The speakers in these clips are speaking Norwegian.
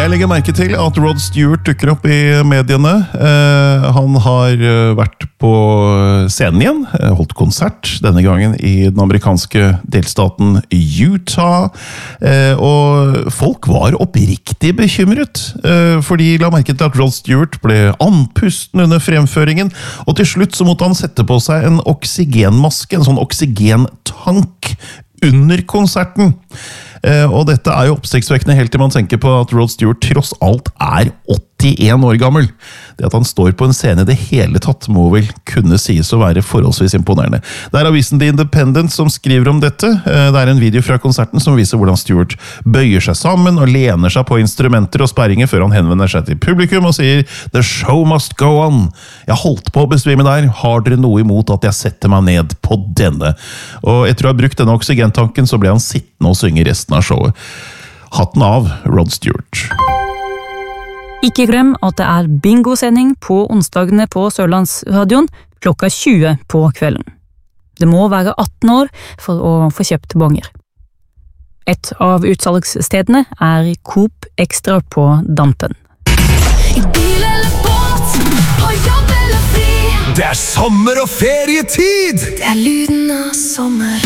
Jeg legger merke til at Rod Stewart dukker opp i mediene. Han har vært på scenen igjen, holdt konsert, denne gangen i den amerikanske delstaten Utah. Og folk var oppriktig bekymret, for de la merke til at Rod Stewart ble andpusten under fremføringen, og til slutt så måtte han sette på seg en oksygenmaske, en sånn oksygentank, under konserten. Og dette er jo oppsiktsvekkende helt til man tenker på at Rod Stewart tross alt er 81 år gammel. Det at han står på en scene i det hele tatt må vel kunne sies å være forholdsvis imponerende. Det er avisen The Independent som skriver om dette. Det er en video fra konserten som viser hvordan Stewart bøyer seg sammen og lener seg på instrumenter og sperringer før han henvender seg til publikum og sier «The show must go on! Jeg holdt på å besvime der. Har dere noe imot at jeg setter meg ned på denne?» Og etter å ha brukt denne oksygentanken så ble han sittende og synge resten av showet. Hatten av, Rod Stewart. Ikke glem at det er bingosending på onsdagene på Sørlandsradioen klokka 20 på kvelden. Det må være 18 år for å få kjøpt bonger. Et av utsalgsstedene er Coop Extra på Dampen. I bil eller båt, på jobb eller fri. Det er sommer og ferietid! Det er lyden av sommer.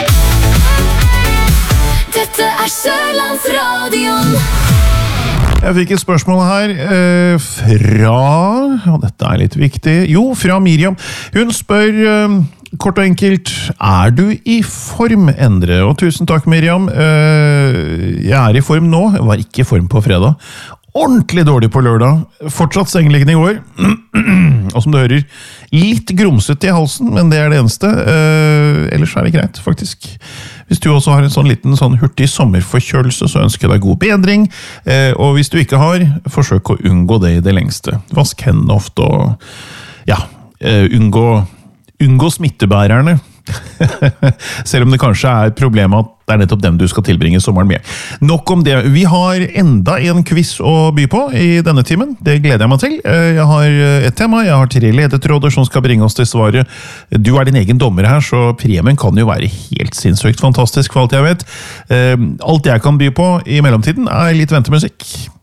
Dette er Sørlandsradioen. Jeg fikk et spørsmål her fra, og dette er litt viktig, fra Miriam. Hun spør kort og enkelt, er du i form, Endre? Og tusen takk, Miriam. Jeg er i form nå, jeg var ikke i form på fredag. Ordentlig dårlig på lørdag, fortsatt sengeliggende i går, og som du hører, litt grumset i halsen, men det er det eneste. Ellers er det greit, faktisk. Hvis du også har en sånn liten hurtig sommerforkjølelse, så ønsker jeg deg god bedring. Og hvis du ikke har, forsøk å unngå det i det lengste. Vask hendene ofte, og unngå smittebærerne. Selv om det kanskje er problemet at det er nettopp dem du skal tilbringe sommeren med. Nok om det. Vi har enda en quiz å by på i denne timen. Det gleder jeg meg til. Jeg har et tema, jeg har 3 ledetråder som skal bringe oss til svaret. Du er din egen dommer her, så premien kan jo være helt sinnssykt fantastisk for alt jeg vet. Alt jeg kan by på i mellomtiden er litt ventemusikk.